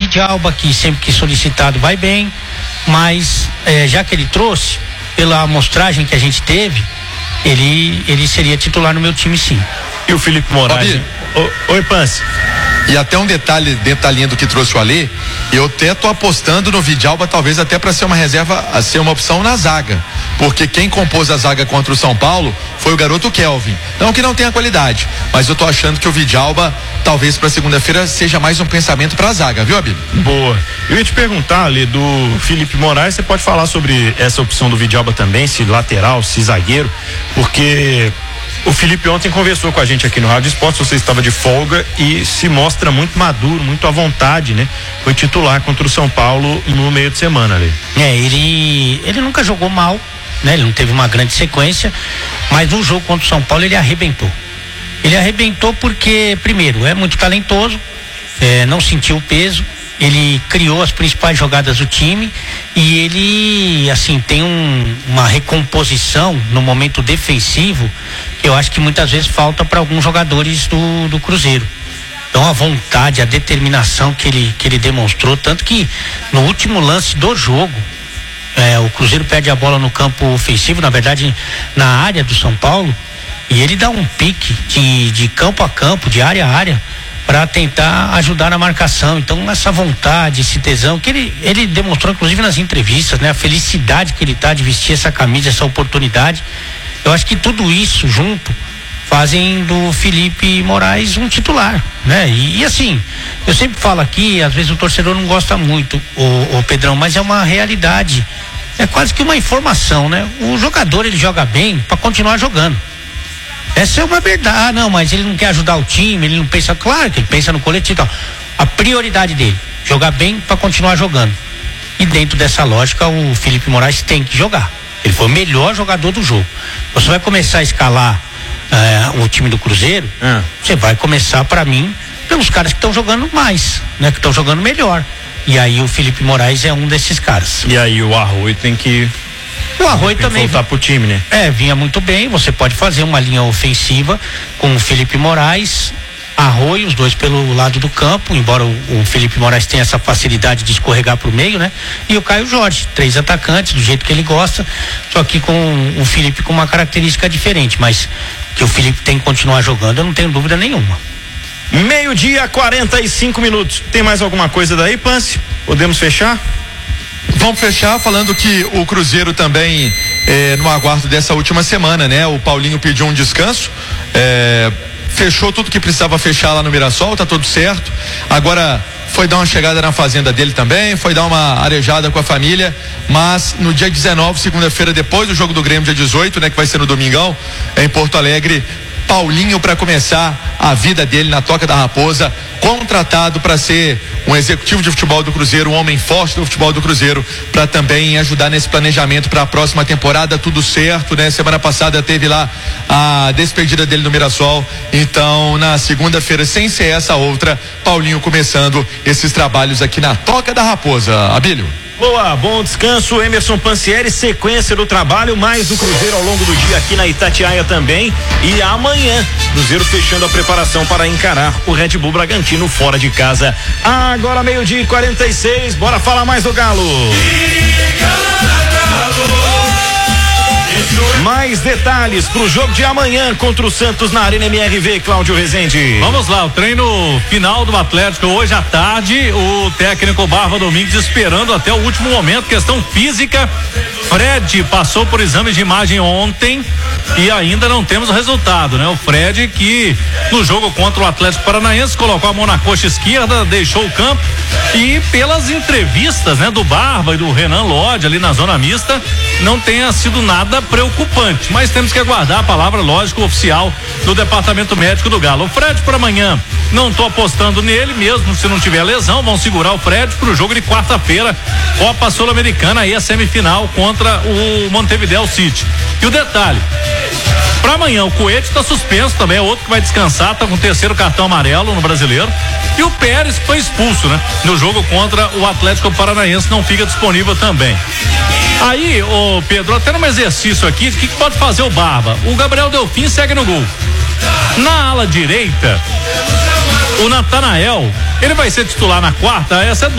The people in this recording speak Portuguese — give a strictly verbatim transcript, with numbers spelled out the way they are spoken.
Vidjalba, que sempre que solicitado vai bem, mas é, já que ele trouxe, pela amostragem que a gente teve, ele, ele seria titular no meu time, sim. E o Felipe Moraes? O, oi, Pance. E até um detalhe, detalhinho do que trouxe o Alê, eu até tô apostando no Vidjalba, talvez até para ser uma reserva, a ser uma opção na zaga, porque quem compôs a zaga contra o São Paulo foi o garoto Kelvin, não que não tenha qualidade, mas eu tô achando que o Vidjalba, talvez para segunda-feira, seja mais um pensamento para a zaga, viu, Abílio? Boa. Eu ia te perguntar, ali do Felipe Moraes, você pode falar sobre essa opção do Vidjalba também, se lateral, se zagueiro, porque o Felipe ontem conversou com a gente aqui no Rádio Esportes, você estava de folga e se mostra muito maduro, muito à vontade, né? Foi titular contra o São Paulo no meio de semana ali. É, ele, ele nunca jogou mal, né? Ele não teve uma grande sequência, mas no jogo contra o São Paulo ele arrebentou. Ele arrebentou porque, primeiro, é muito talentoso, é, não sentiu o peso, ele criou as principais jogadas do time e ele, assim, tem um, uma recomposição no momento defensivo que eu acho que muitas vezes falta para alguns jogadores do, do Cruzeiro. Então a vontade, a determinação que ele, que ele demonstrou, tanto que no último lance do jogo, é, o Cruzeiro perde a bola no campo ofensivo, na verdade na área do São Paulo, e ele dá um pique de, de campo a campo, de área a área, para tentar ajudar na marcação. Então essa vontade, esse tesão que ele, ele demonstrou inclusive nas entrevistas, né? A felicidade que ele tá de vestir essa camisa, essa oportunidade, eu acho que tudo isso junto fazem do Felipe Moraes um titular, né? E, e assim, eu sempre falo aqui, às vezes o torcedor não gosta muito, o, o Pedrão, mas é uma realidade, é quase que uma informação, né? O jogador, ele joga bem para continuar jogando. Essa é uma verdade. Ah, não, mas ele não quer ajudar o time, ele não pensa, claro que ele pensa no coletivo e tal. A prioridade dele, jogar bem para continuar jogando. E dentro dessa lógica, o Felipe Moraes tem que jogar. Ele foi o melhor jogador do jogo. Você vai começar a escalar eh, o time do Cruzeiro, é. Você vai começar, para mim, pelos caras que estão jogando mais, né? Que estão jogando melhor. E aí o Felipe Moraes é um desses caras. E aí o Arroio tem que O Arroio também voltar pro time, né? É, vinha muito bem. Você pode fazer uma linha ofensiva com o Felipe Moraes, Arroio, os dois pelo lado do campo, embora o, o Felipe Moraes tenha essa facilidade de escorregar pro meio, né? E o Caio Jorge, três atacantes do jeito que ele gosta, só que com o Felipe com uma característica diferente, mas que o Felipe tem que continuar jogando, eu não tenho dúvida nenhuma. Meio-dia, quarenta e cinco minutos. Tem mais alguma coisa daí, Pance? Podemos fechar? Vamos fechar falando que o Cruzeiro também, eh, no aguardo dessa última semana, né? O Paulinho pediu um descanso, eh, fechou tudo que precisava fechar lá no Mirassol, tá tudo certo. Agora foi dar uma chegada na fazenda dele também, foi dar uma arejada com a família, mas no dia dezenove, segunda-feira, depois do jogo do Grêmio, dia dezoito, né? Que vai ser no Domingão, é em Porto Alegre, Paulinho para começar a vida dele na Toca da Raposa, contratado para ser um executivo de futebol do Cruzeiro, um homem forte do futebol do Cruzeiro, para também ajudar nesse planejamento para a próxima temporada, tudo certo, né? Semana passada teve lá a despedida dele no Mirassol, então na segunda-feira, sem ser essa outra, Paulinho começando esses trabalhos aqui na Toca da Raposa. Abílio. Boa, bom descanso, Emerson Pancieri, sequência do trabalho, mais do Cruzeiro ao longo do dia aqui na Itatiaia também, e amanhã, Cruzeiro fechando a preparação para encarar o Red Bull Bragantino fora de casa. Agora meio-dia e quarenta e seis, bora falar mais do Galo. Mais detalhes pro jogo de amanhã contra o Santos na Arena M R V, Cláudio Rezende. Vamos lá, o treino final do Atlético hoje à tarde, o técnico Barba Domingues esperando até o último momento, questão física. Fred passou por exame de imagem ontem e ainda não temos o resultado, né? O Fred que no jogo contra o Atlético Paranaense colocou a mão na coxa esquerda, deixou o campo e pelas entrevistas, né, do Barba e do Renan Lodge ali na zona mista, não tenha sido nada preocupante, mas temos que aguardar a palavra, lógico, oficial do departamento médico do Galo. O Fred para amanhã, não tô apostando nele, mesmo se não tiver lesão, vão segurar o Fred pro jogo de quarta-feira, Copa Sul-Americana, aí a semifinal contra o Montevideo City. E o detalhe, para amanhã o Coelho tá suspenso também, é outro que vai descansar, tá com o terceiro cartão amarelo no Brasileiro, e o Pérez foi expulso, né? No jogo contra o Atlético Paranaense, não fica disponível também. Aí, ô Pedro, até num exercício aqui, o que, que pode fazer o Barba? O Gabriel Delfim segue no gol. Na ala direita, o Natanael, ele vai ser titular na quarta, essa é